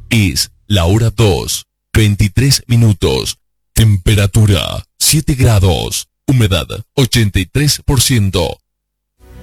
Es la hora 2, 23 minutos. Temperatura 7 grados. Humedad 83%.